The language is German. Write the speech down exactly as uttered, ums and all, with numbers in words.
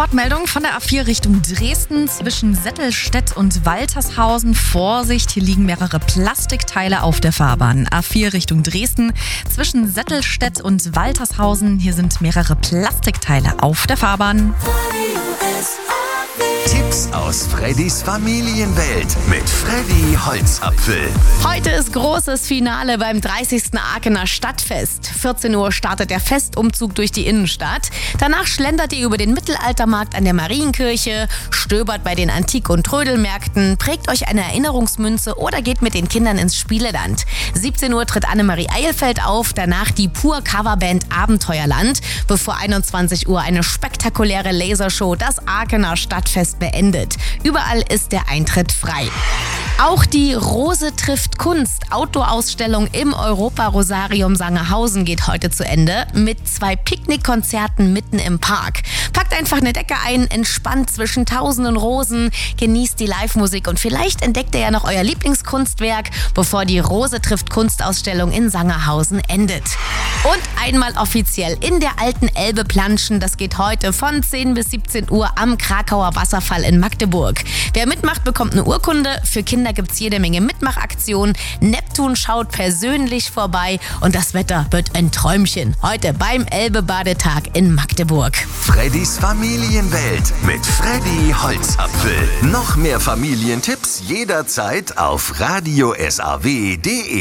Meldung von der A vier Richtung Dresden zwischen Settelstedt und Waltershausen. Vorsicht, hier liegen mehrere Plastikteile auf der Fahrbahn. A vier Richtung Dresden zwischen Settelstedt und Waltershausen. Hier sind mehrere Plastikteile auf der Fahrbahn. Tipps aus Freddys Familienwelt mit Freddy Holzapfel. Heute ist großes Finale beim dreißigsten Aachener Stadtfest. vierzehn Uhr startet der Festumzug durch die Innenstadt. Danach schlendert ihr über den Mittelaltermarkt an der Marienkirche, stöbert bei den Antik- und Trödelmärkten, prägt euch eine Erinnerungsmünze oder geht mit den Kindern ins Spieleland. siebzehn Uhr tritt Annemarie Eilfeld auf, danach die Pur-Coverband Abenteuerland, bevor einundzwanzig Uhr eine spektakuläre Lasershow das Aachener Stadtfest beendet. Überall ist der Eintritt frei. Auch die Rose trifft Kunst Outdoor-Ausstellung im Europa-Rosarium Sangerhausen geht heute zu Ende mit zwei Picknickkonzerten mitten im Park. Packt einfach eine Decke ein, entspannt zwischen tausenden Rosen, genießt die Live-Musik und vielleicht entdeckt ihr ja noch euer Lieblingskunstwerk, bevor die Rose trifft Kunstausstellung in Sangerhausen endet. Und einmal offiziell in der alten Elbe planschen, das geht heute von zehn bis siebzehn Uhr am Krakauer Wasserfall in Magdeburg. Wer mitmacht, bekommt eine Urkunde. Für Kinder gibt's jede Menge Mitmachaktionen. Neptun schaut persönlich vorbei und das Wetter wird ein Träumchen. Heute beim Elbe-Badetag in Magdeburg. Freddys Familienwelt mit Freddy Holzapfel. Noch mehr Familientipps jederzeit auf radio s a w punkt d e.